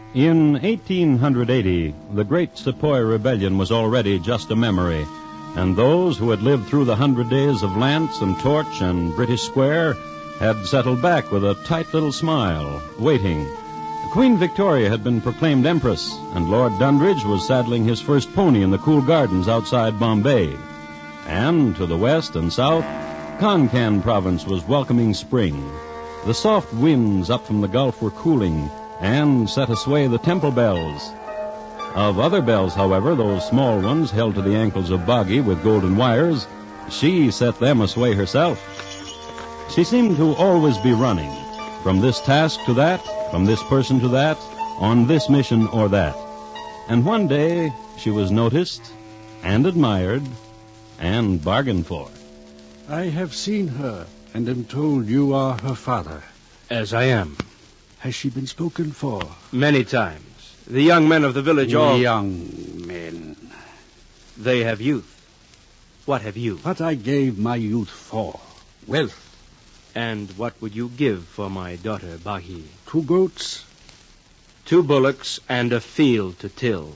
In 1880, the Great Sepoy Rebellion was already just a memory, and those who had lived through the 100 days of Lance and Torch and British Square had settled back with a tight little smile, waiting. Queen Victoria had been proclaimed Empress, and Lord Dundridge was saddling his first pony in the cool gardens outside Bombay. And to the west and south, Konkan province was welcoming spring. The soft winds up from the Gulf were cooling and set asway the temple bells. Of other bells, however, those small ones held to the ankles of Boggy with golden wires, she set them asway herself. She seemed to always be running, from this task to that, from this person to that, on this mission or that. And one day she was noticed and admired and bargained for. I have seen her and am told you are her father. As I am. Has she been spoken for? Many times. The young men of the village all... Young men. They have youth. What have you? What I gave my youth for. Wealth. And what would you give for my daughter, Bahi? 2 goats. 2 bullocks and a field to till.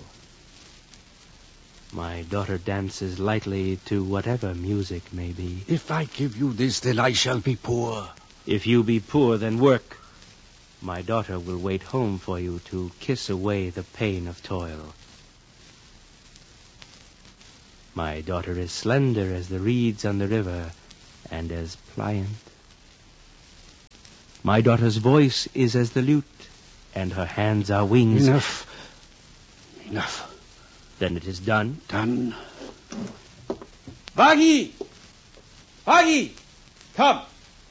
My daughter dances lightly to whatever music may be. If I give you this, then I shall be poor. If you be poor, then work. My daughter will wait home for you to kiss away the pain of toil. My daughter is slender as the reeds on the river, and as pliant. My daughter's voice is as the lute, and her hands are wings. Enough. Then it is done? Done. Bagi! Bagi! Come!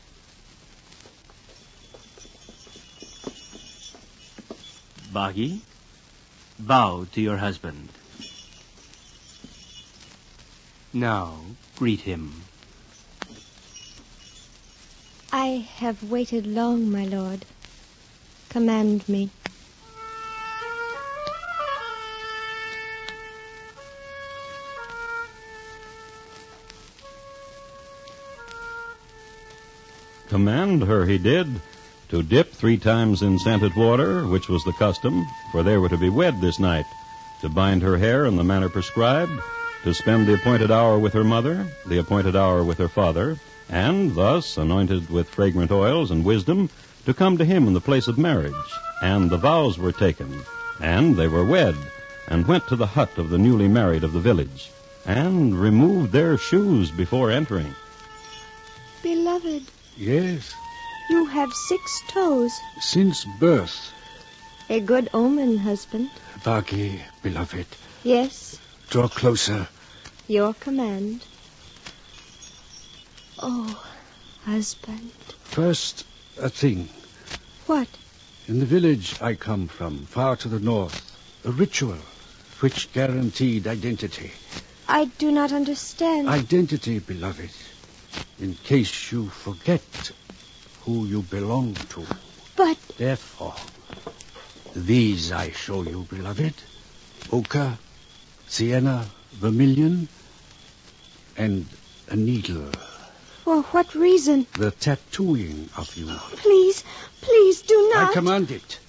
Bagi, bow to your husband. Now, greet him. I have waited long, my lord. Command me. Command her he did, to dip 3 times in scented water, which was the custom, for they were to be wed this night, to bind her hair in the manner prescribed, to spend the appointed hour with her mother, the appointed hour with her father, and thus, anointed with fragrant oils and wisdom, to come to him in the place of marriage. And the vows were taken, and they were wed, and went to the hut of the newly married of the village, and removed their shoes before entering. Beloved. Yes. You have 6 toes. Since birth. A good omen, husband. Bagi, beloved. Yes. Draw closer. Your command. Oh, husband. First, a thing. What? In the village I come from, far to the north, a ritual which guaranteed identity. I do not understand. Identity, beloved. In case you forget who you belong to. But... Therefore, these I show you, beloved. Ochre, sienna, vermilion, and a needle. For what reason? The tattooing of you. Please do not. I command it.